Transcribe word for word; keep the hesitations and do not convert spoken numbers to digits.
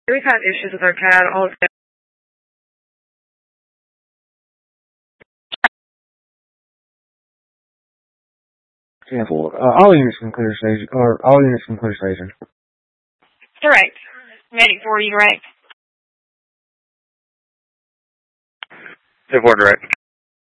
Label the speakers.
Speaker 1: We've had issues with our cat all day.
Speaker 2: Sample. Uh, all units can clear station, or all units can clear station.
Speaker 1: Correct. Ready for you, direct.
Speaker 3: ten four direct.